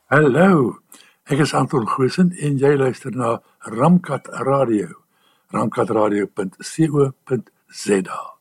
Hallo, ek is Anton Goosen en jy luister na Ramkat Radio, ramkatradio.co.za.